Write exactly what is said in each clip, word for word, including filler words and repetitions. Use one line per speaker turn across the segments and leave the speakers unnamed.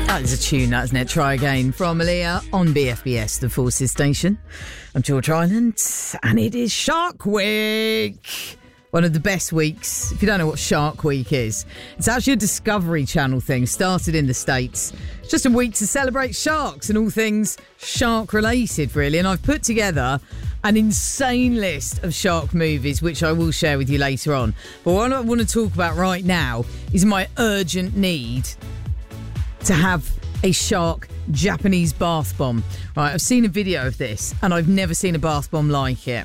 That is a tune, that, isn't it? Try Again from Aaliyah on B F B S, the Forces Station. I'm George Island, and it is Shark Week. One of the best weeks. If you don't know what Shark Week is, it's actually a Discovery Channel thing, started in the States. It's just a week to celebrate sharks and all things shark-related, really. And I've put together an insane list of shark movies, which I will share with you later on. But what I want to talk about right now is my urgent need to have a shark Japanese bath bomb. Right, I've seen a video of this and I've never seen a bath bomb like it.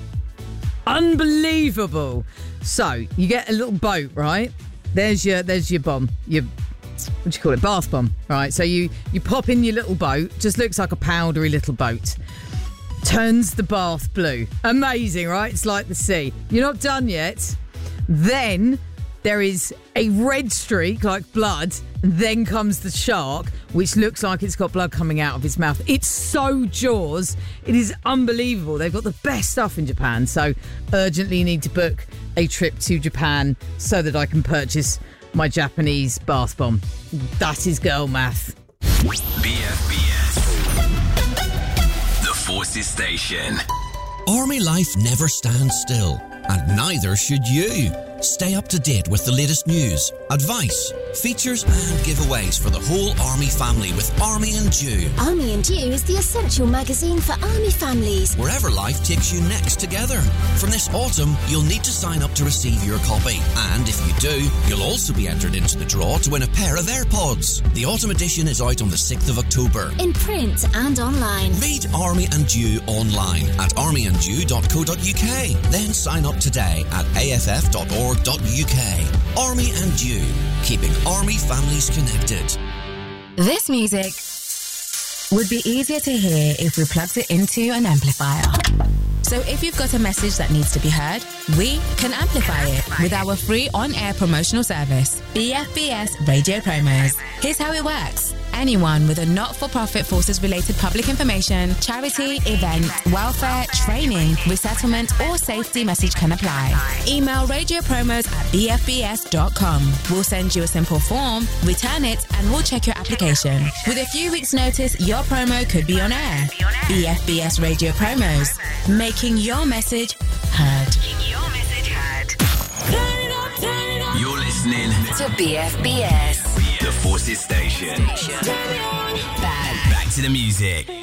Unbelievable. So you get a little boat, right? There's your there's your bomb. Your what do you call it? Bath bomb. Right. So you you pop in your little boat. Just looks like a powdery little boat. Turns the bath blue. Amazing, right? It's like the sea. You're not done yet. Then there is a red streak like blood. Then comes the shark, which looks like it's got blood coming out of its mouth. It's so Jaws. It is unbelievable. They've got the best stuff in Japan. So urgently need to book a trip to Japan so that I can purchase my Japanese bath bomb. That is girl math.
B F B S, the Forces Station.
Army life never stands still, and neither should you. Stay up to date with the latest news, advice, features and giveaways for the whole Army family with Army and Dew.
Army and Dew is the essential magazine for Army families.
Wherever life takes you next together. From this autumn, you'll need to sign up to receive your copy. And if you do, you'll also be entered into the draw to win a pair of AirPods. The autumn edition is out on the sixth of October.
In print and online.
Read Army and Dew online at army and dew dot co dot uk. Then sign up today at a f f dot org. .uk. Army and Dew, keeping Army families connected.
This music would be easier to hear if we plugged it into an amplifier. So if you've got a message that needs to be heard, we can amplify it with our free on-air promotional service, B F B S Radio Promos. Here's how it works. Anyone with a not-for-profit forces-related public information, charity, event, welfare, training, resettlement or safety message can apply. Email radio promos at b f b s dot com. We'll send you a simple form, return it and we'll check your application. With a few weeks' notice, your promo could be on air. B F B S Radio Promos, making your message heard.
You're listening
To B F B S,
the Forces Station.
Back.
Back to the music.